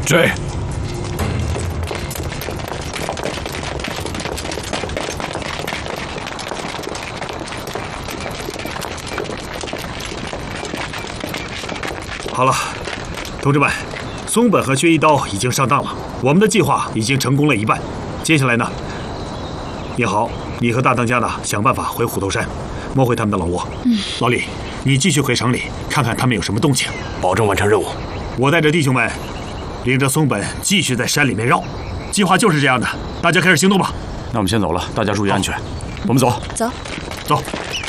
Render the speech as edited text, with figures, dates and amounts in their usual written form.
追！ 好了，同志们，松本和薛一刀已经上当了，我们的计划已经成功了一半。接下来呢，也好，你和大当家呢想办法回虎头山，摸回他们的老窝。老李，你继续回城里看看他们有什么动静， 保证完成任务。 我带着弟兄们，领着松本继续在山里面绕。计划就是这样的，大家开始行动吧。 那我们先走了，大家注意安全。我们走。 走。 走。